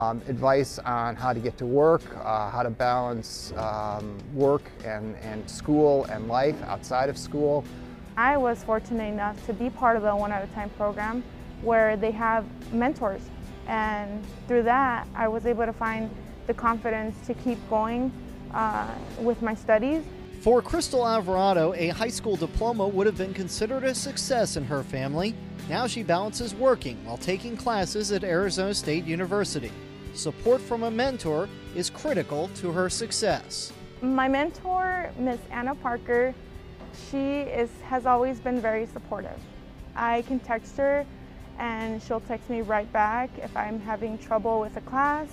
Advice on how to get to work, how to balance work and school and life outside of school. I was fortunate enough to be part of the One at a Time program where they have mentors, and through that I was able to find the confidence to keep going with my studies. For Crystal Alvarado, a high school diploma would have been considered a success in her family. Now she balances working while taking classes at Arizona State University. Support from a mentor is critical to her success. My mentor, Miss Anna Parker, she has always been very supportive. I can text her and she'll text me right back if I'm having trouble with a class.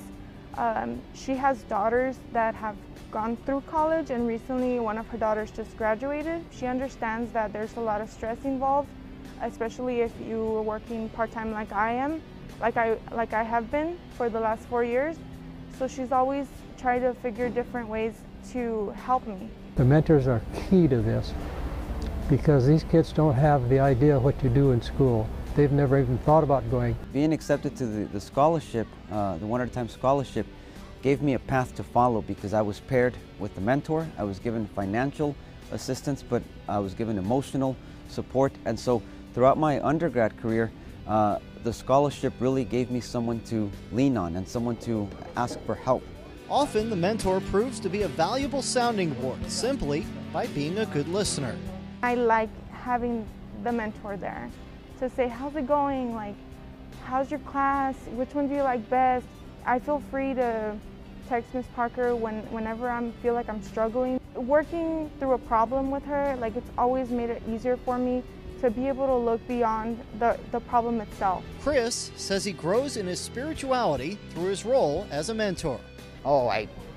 She has daughters that have gone through college, and recently one of her daughters just graduated. She understands that there's a lot of stress involved, especially if you were working part-time like I am, like I have been for the last 4 years. So she's always tried to figure different ways to help me. The mentors are key to this because these kids don't have the idea what to do in school. They've never even thought about going. Being accepted to the scholarship, the One at a Time scholarship, gave me a path to follow because I was paired with a mentor. I was given financial assistance, but I was given emotional support. And so throughout my undergrad career, the scholarship really gave me someone to lean on and someone to ask for help. Often the mentor proves to be a valuable sounding board simply by being a good listener. I like having the mentor there to say, how's it going? Like, how's your class? Which one do you like best? I feel free to text Miss Parker whenever I feel like I'm struggling. Working through a problem with her, like, it's always made it easier for me to be able to look beyond the problem itself. Chris says he grows in his spirituality through his role as a mentor. Oh,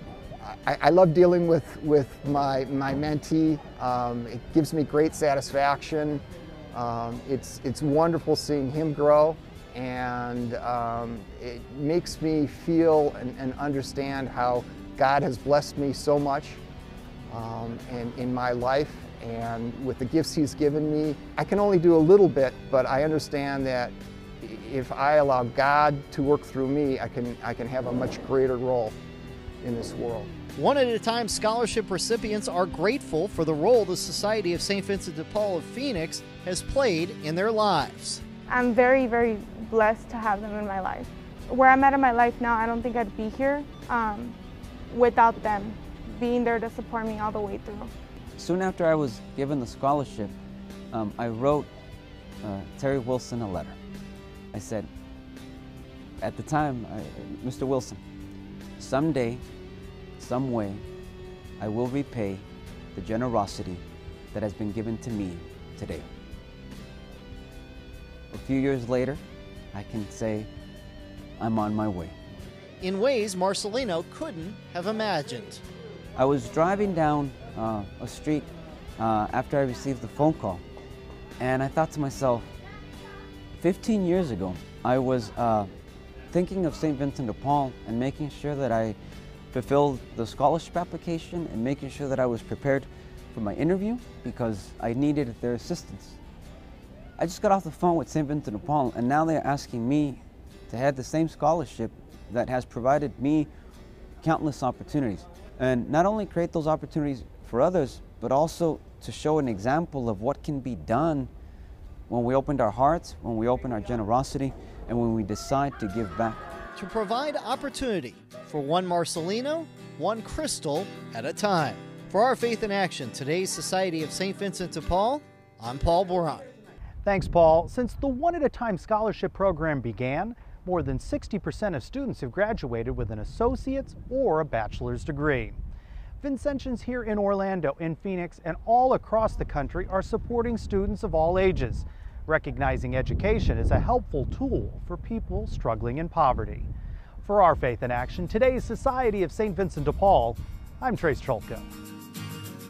I love dealing with my mentee. It gives me great satisfaction. It's wonderful seeing him grow, and it makes me feel and understand how God has blessed me so much in my life, and with the gifts He's given me. I can only do a little bit, but I understand that if I allow God to work through me, I can have a much greater role in this world. One at a Time scholarship recipients are grateful for the role the Society of St. Vincent de Paul of Phoenix has played in their lives. I'm very, very blessed to have them in my life. Where I'm at in my life now, I don't think I'd be here without them being there to support me all the way through. Soon after I was given the scholarship, I wrote Terry Wilson a letter. I said, at the time, Mr. Wilson, someday, some way, I will repay the generosity that has been given to me today. A few years later, I can say I'm on my way. In ways Marcelino couldn't have imagined. I was driving down a street after I received the phone call, and I thought to myself, 15 years ago, I was thinking of St. Vincent de Paul and making sure that I fulfilled the scholarship application and making sure that I was prepared for my interview because I needed their assistance. I just got off the phone with St. Vincent de Paul, and now they're asking me to head the same scholarship that has provided me countless opportunities. And not only create those opportunities for others, but also to show an example of what can be done when we opened our hearts, when we open our generosity, and when we decide to give back. To provide opportunity for one Marcelino, one Crystal at a time. For Our Faith in Action, today's Society of St. Vincent de Paul, I'm Paul Boran. Thanks, Paul. Since the One at a Time scholarship program began, more than 60% of students have graduated with an associate's or a bachelor's degree. Vincentians here in Orlando, in Phoenix, and all across the country are supporting students of all ages, recognizing education as a helpful tool for people struggling in poverty. For Our Faith in Action, today's Society of St. Vincent de Paul, I'm Trace Cholko.